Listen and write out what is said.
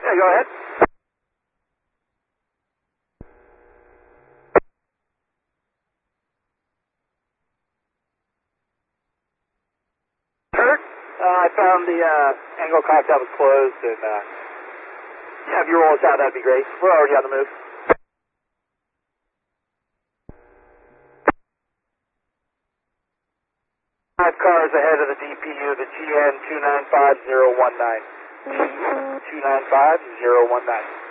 Yeah, go ahead. Kurt, I found the angle cocktail was closed, and yeah, if you roll us out, that'd be great. We're already on the move. 5 cars ahead of the DPU, the GN 295019. GN 295019.